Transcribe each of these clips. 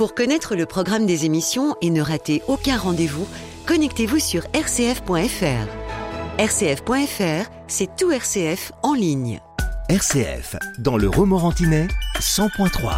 Pour connaître le programme des émissions et ne rater aucun rendez-vous, connectez-vous sur rcf.fr. rcf.fr, c'est tout RCF en ligne. RCF, dans le Romorantinais, 100.3.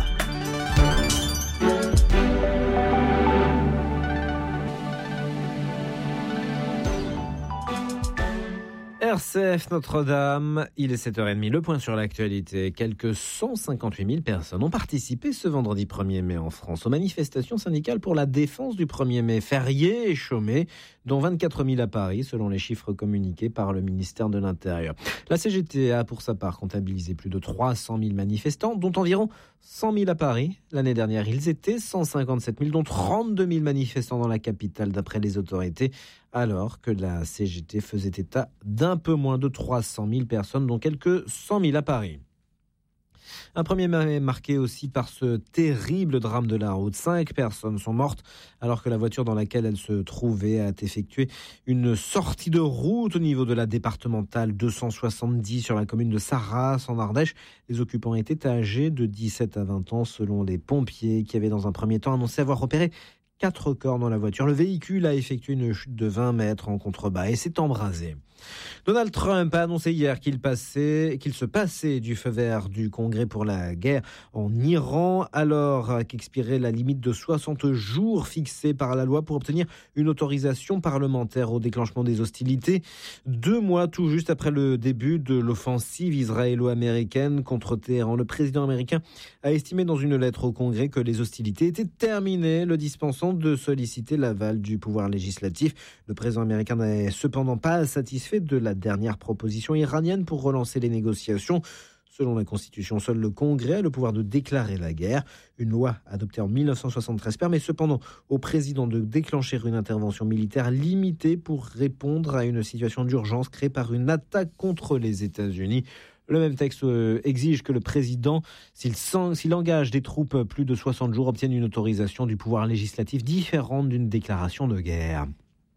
RCF Notre-Dame, il est 7h30, le point sur l'actualité. Quelques 158 000 personnes ont participé ce vendredi 1er mai en France aux manifestations syndicales pour la défense du 1er mai, férié et chômé, dont 24 000 à Paris, selon les chiffres communiqués par le ministère de l'Intérieur. La CGT a pour sa part comptabilisé plus de 300 000 manifestants, dont environ 100 000 à Paris. L'année dernière, ils étaient 157 000, dont 32 000 manifestants dans la capitale, d'après les autorités, alors que la CGT faisait état d'un peu moins de 300 000 personnes, dont quelques 100 000 à Paris. Un 1er mai marqué aussi par ce terrible drame de la route. 5 personnes sont mortes alors que la voiture dans laquelle elles se trouvaient a effectué une sortie de route au niveau de la départementale 270 sur la commune de Sarras en Ardèche. Les occupants étaient âgés de 17 à 20 ans selon les pompiers qui avaient dans un premier temps annoncé avoir repéré 4 corps dans la voiture. Le véhicule a effectué une chute de 20 mètres en contrebas et s'est embrasé. Donald Trump a annoncé hier qu'il se passait du feu vert du Congrès pour la guerre en Iran, alors qu'expirait la limite de 60 jours fixée par la loi pour obtenir une autorisation parlementaire au déclenchement des hostilités. 2 mois tout juste après le début de l'offensive israélo-américaine contre Téhéran, le président américain a estimé dans une lettre au Congrès que les hostilités étaient terminées, le dispensant de solliciter l'aval du pouvoir législatif. Le président américain n'est cependant pas satisfait de la dernière proposition iranienne pour relancer les négociations. Selon la Constitution, seul le Congrès a le pouvoir de déclarer la guerre. Une loi adoptée en 1973 permet cependant au président de déclencher une intervention militaire limitée pour répondre à une situation d'urgence créée par une attaque contre les États-Unis. Le même texte exige que le président, s'il engage des troupes plus de 60 jours, obtienne une autorisation du pouvoir législatif différente d'une déclaration de guerre.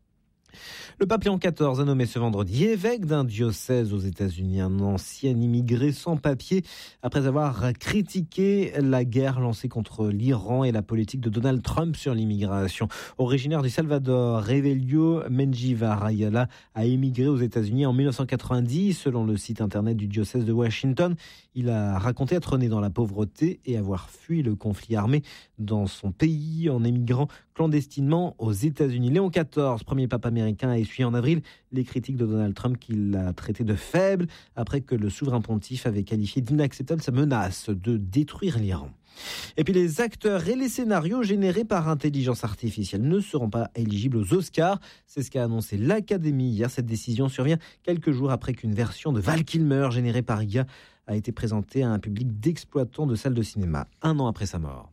Le pape Léon XIV a nommé ce vendredi évêque d'un diocèse aux États-Unis un ancien immigré sans papier après avoir critiqué la guerre lancée contre l'Iran et la politique de Donald Trump sur l'immigration. Originaire du Salvador, Revelio Menjivarayala a émigré aux États-Unis en 1990 selon le site internet du diocèse de Washington. Il a raconté être né dans la pauvreté et avoir fui le conflit armé dans son pays en émigrant clandestinement aux États-Unis. Léon XIV, premier pape américain, a essuyé en avril les critiques de Donald Trump qu'il a traité de faible après que le souverain pontife avait qualifié d'inacceptable sa menace de détruire l'Iran. Et puis les acteurs et les scénarios générés par intelligence artificielle ne seront pas éligibles aux Oscars. C'est ce qu'a annoncé l'Académie hier. Cette décision survient quelques jours après qu'une version de Val Kilmer générée par IA a été présentée à un public d'exploitants de salles de cinéma 1 an après sa mort.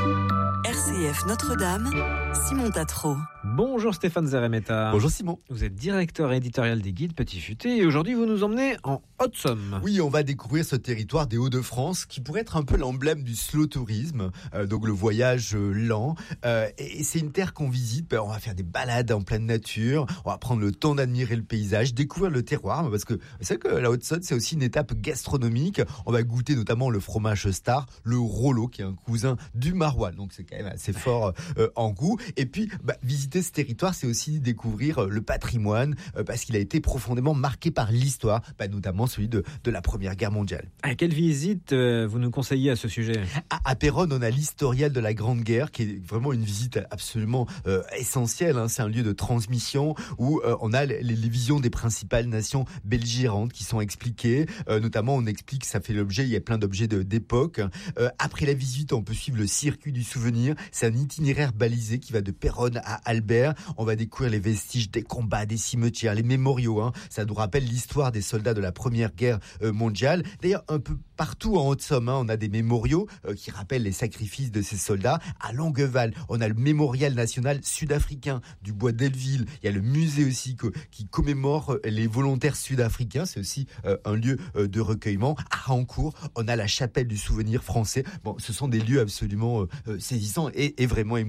RCF Notre-Dame, Simon Tatro. Bonjour Stéphane Zeremeta. Bonjour Simon. Vous êtes directeur éditorial des Guides Petit Futé et aujourd'hui vous nous emmenez en Haute-Somme. Oui, on va découvrir ce territoire des Hauts-de-France qui pourrait être un peu l'emblème du slow tourisme, donc le voyage lent. Et c'est une terre qu'on visite, on va faire des balades en pleine nature, on va prendre le temps d'admirer le paysage, découvrir le terroir, parce que vous savez que la Haute-Saône c'est aussi une étape gastronomique. On va goûter notamment le fromage star, le rollo qui est un cousin du maroilles, donc c'est quand même assez fort en goût. Et puis visiter ce territoire, c'est aussi découvrir le patrimoine, parce qu'il a été profondément marqué par l'histoire, notamment celui de la Première Guerre mondiale. À quelle visite vous nous conseillez à ce sujet ? À Péronne, on a l'historial de la Grande Guerre, qui est vraiment une visite absolument essentielle. C'est un lieu de transmission où on a les visions des principales nations belligérantes qui sont expliquées. Notamment, on explique, ça fait l'objet, il y a plein d'objets d'époque. Après la visite, on peut suivre le circuit du souvenir. C'est un itinéraire balisé qui va de Péronne à Albert. On va découvrir les vestiges des combats, des cimetières, les mémoriaux. Ça nous rappelle l'histoire des soldats de la Première Guerre mondiale. D'ailleurs, un peu partout en Haute-Somme, on a des mémoriaux qui rappellent les sacrifices de ces soldats. À Longueval, on a le mémorial national sud-africain du bois d'Elleville. Il y a le musée aussi qui commémore les volontaires sud-africains. C'est aussi un lieu de recueillement. À Rancourt, on a la chapelle du souvenir français. Bon, ce sont des lieux absolument saisissants et vraiment émouvants.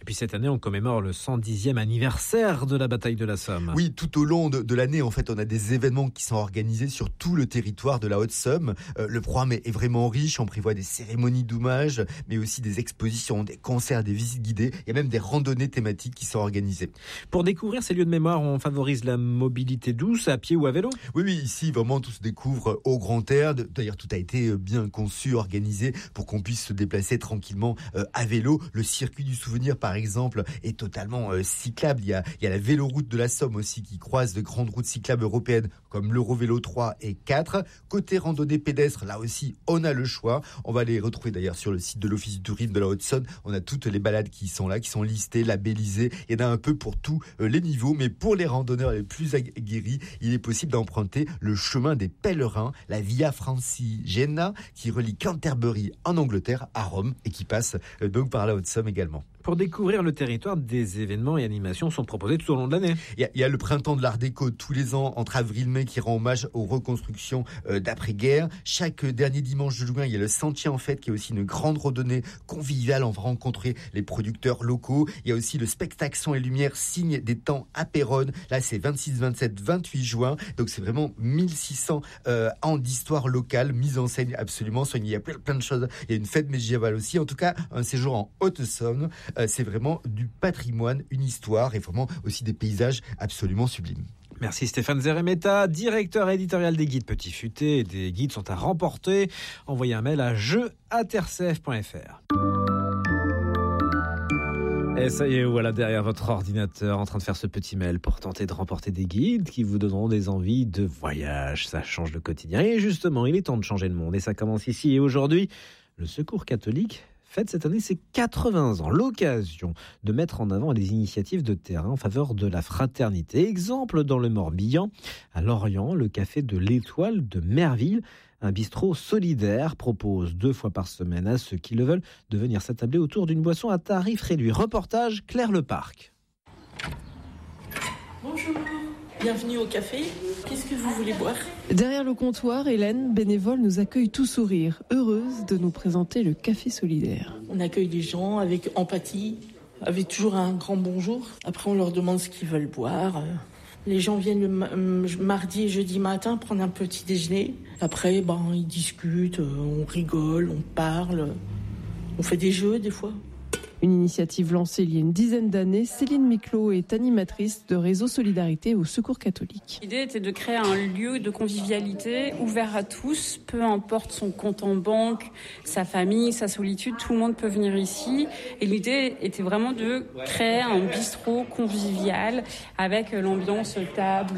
Et puis cette année, on commémore le 110e anniversaire de la bataille de la Somme. Oui, tout au long de l'année, en fait, on a des événements qui sont organisés sur tout le territoire de la Haute-Somme. Le programme est vraiment riche. On prévoit des cérémonies d'hommage, mais aussi des expositions, des concerts, des visites guidées. Il y a même des randonnées thématiques qui sont organisées. Pour découvrir ces lieux de mémoire, on favorise la mobilité douce, à pied ou à vélo ? Oui, ici, vraiment, tout se découvre au grand air. D'ailleurs, tout a été bien conçu, organisé pour qu'on puisse se déplacer tranquillement à vélo. Le circuit du souvenir, par exemple, est totalement cyclable. Il y a la véloroute de la Somme aussi qui croise de grandes routes cyclables européennes comme l'Eurovélo 3 et 4. Côté randonnée pédestre, là aussi, on a le choix. On va les retrouver d'ailleurs sur le site de l'Office du tourisme de la Haute-Saône. On a toutes les balades qui sont là, qui sont listées, labellisées. Il y en a un peu pour tous les niveaux, mais pour les randonneurs les plus aguerris, il est possible d'emprunter le chemin des pèlerins, la Via Francigena, qui relie Canterbury en Angleterre à Rome et qui passe donc par la Haute-Somme également. Pour découvrir le territoire, des événements et animations sont proposés tout au long de l'année. Il y a le printemps de l'Art déco tous les ans entre avril et mai qui rend hommage aux reconstructions d'après-guerre. Chaque dernier dimanche de juin, il y a le Sentier en Fête qui est aussi une grande randonnée conviviale. On va rencontrer les producteurs locaux. Il y a aussi le spectacle Son et Lumière, signe des temps à Péronne. Là, c'est 26, 27, 28 juin. Donc, c'est vraiment 1600 ans d'histoire locale mise en scène absolument soignée. Il y a plein de choses. Il y a une fête médiévale aussi. En tout cas, un séjour en Haute-Saône. C'est vraiment du patrimoine, une histoire et vraiment aussi des paysages absolument sublimes. Merci Stéphane Zeremeta, directeur éditorial des guides Petit Futé. Des guides sont à remporter. Envoyez un mail à jeu@rcf.fr. Et ça y est, voilà derrière votre ordinateur en train de faire ce petit mail pour tenter de remporter des guides qui vous donneront des envies de voyage. Ça change le quotidien. Et justement, il est temps de changer le monde. Et ça commence ici et aujourd'hui. Le Secours catholique fête cette année ses 80 ans, l'occasion de mettre en avant des initiatives de terrain en faveur de la fraternité. Exemple dans le Morbihan, à Lorient, le café de l'Étoile de Merville, un bistrot solidaire, propose 2 fois par semaine à ceux qui le veulent de venir s'attabler autour d'une boisson à tarif réduit. Reportage Claire Leparc. Bonjour, bienvenue au café. Qu'est-ce que vous voulez boire ? Derrière le comptoir, Hélène, bénévole, nous accueille tout sourire, heureuse de nous présenter le café solidaire. On accueille les gens avec empathie, avec toujours un grand bonjour. Après, on leur demande ce qu'ils veulent boire. Les gens viennent le mardi et jeudi matin prendre un petit déjeuner. Après, ils discutent, on rigole, on parle, on fait des jeux des fois. Une initiative lancée il y a une dizaine d'années, Céline Miclot est animatrice de Réseau Solidarité au Secours catholique. L'idée était de créer un lieu de convivialité ouvert à tous, peu importe son compte en banque, sa famille, sa solitude, tout le monde peut venir ici. Et l'idée était vraiment de créer un bistrot convivial avec l'ambiance table,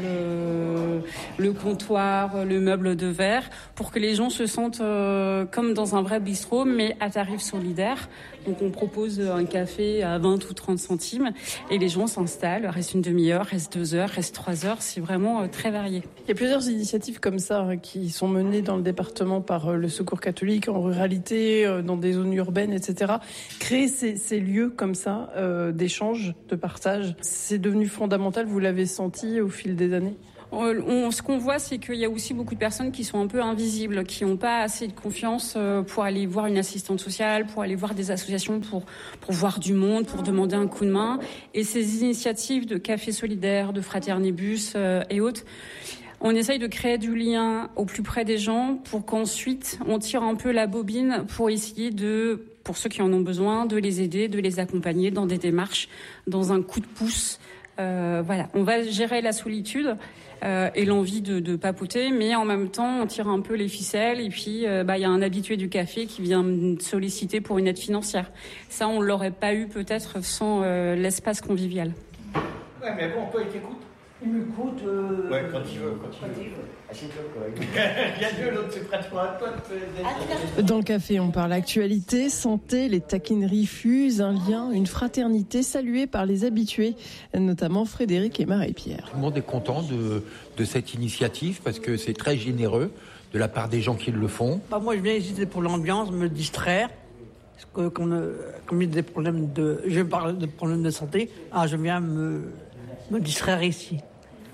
le comptoir, le meuble de verre, pour que les gens se sentent comme dans un vrai bistrot, mais à tarif solidaire. Donc on propose un café à 20 ou 30 centimes et les gens s'installent, restent une demi-heure, restent 2 heures, restent 3 heures, c'est vraiment très varié. Il y a plusieurs initiatives comme ça qui sont menées dans le département par le Secours catholique, en ruralité, dans des zones urbaines, etc. Créer ces lieux comme ça, d'échange, de partage, c'est devenu fondamental, vous l'avez senti au fil des années ? Ce qu'on voit, c'est qu'il y a aussi beaucoup de personnes qui sont un peu invisibles, qui n'ont pas assez de confiance pour aller voir une assistante sociale, pour aller voir des associations, pour voir du monde, pour demander un coup de main. Et ces initiatives de café solidaire, de fraternibus et autres, on essaye de créer du lien au plus près des gens pour qu'ensuite on tire un peu la bobine pour essayer pour ceux qui en ont besoin, de les aider, de les accompagner dans des démarches, dans un coup de pouce. Voilà, on va gérer la solitude et l'envie de papoter, mais en même temps on tire un peu les ficelles et puis y a un habitué du café qui vient me solliciter pour une aide financière. Ça on l'aurait pas eu peut-être sans l'espace convivial. Ouais mais bon, toi il t'écoute. Il m'écoute. Ouais, quand il veut. Assieds-toi quoi. Il y a deux, l'autre c'est pratiquement à toi. Dans le café, on parle actualité, santé, les taquineries fusent, un lien, une fraternité saluée par les habitués, notamment Frédéric et Marie-Pierre. Tout le monde est content de cette initiative parce que c'est très généreux de la part des gens qui le font. Moi, je viens ici pour l'ambiance, me distraire. Parce que comme il y a des problèmes je parle de problèmes de santé, je viens me distraire ici.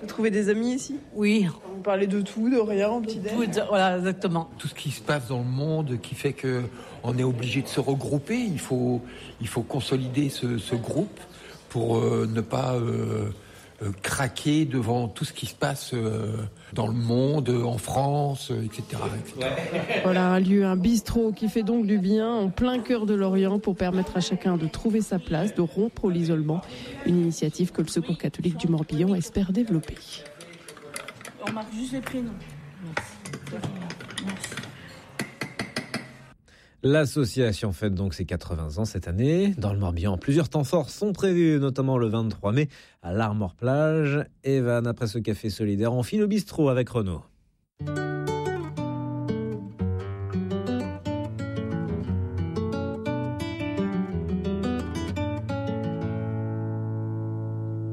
Vous trouvez des amis ici ? Oui. Vous parlez de tout, de rien, en petit déj. Voilà, exactement. Tout ce qui se passe dans le monde qui fait qu'on est obligé de se regrouper. Il faut consolider ce groupe pour ne pas craquer devant tout ce qui se passe dans le monde, en France, etc. Voilà un bistrot qui fait donc du bien en plein cœur de Lorient pour permettre à chacun de trouver sa place, de rompre l'isolement. Une initiative que le Secours catholique du Morbihan espère développer. On marque juste les prénoms. Merci. L'association fête donc ses 80 ans cette année. Dans le Morbihan, plusieurs temps forts sont prévus, notamment le 23 mai à l'Armor Plage. Evan, après ce café solidaire, on file au bistrot avec Renaud.